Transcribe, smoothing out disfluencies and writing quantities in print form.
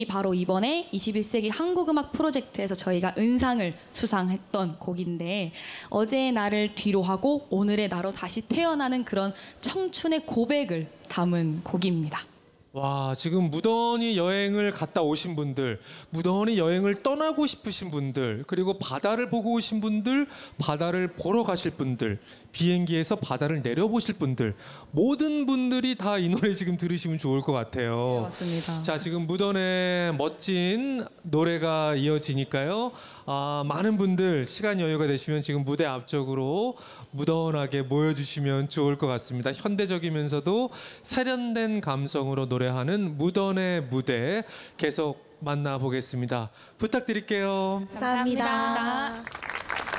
바로 이번에 21세기 한국음악 프로젝트에서 저희가 은상을 수상했던 곡인데, 어제의 나를 뒤로 하고 오늘의 나로 다시 태어나는 그런 청춘의 고백을 담은 곡입니다. 와, 지금 무던히 여행을 갔다 오신 분들, 무던히 여행을 떠나고 싶으신 분들, 그리고 바다를 보고 오신 분들, 바다를 보러 가실 분들, 비행기에서 바다를 내려보실 분들, 모든 분들이 다 이 노래 지금 들으시면 좋을 것 같아요. 네, 맞습니다. 자, 지금 무던의 멋진 노래가 이어지니까요. 많은 분들 시간 여유가 되시면 지금 무대 앞쪽으로 무던하게 모여주시면 좋을 것 같습니다. 현대적이면서도 세련된 감성으로 노래하는 무던의 무대 계속 만나보겠습니다. 부탁드릴게요. 감사합니다. 감사합니다.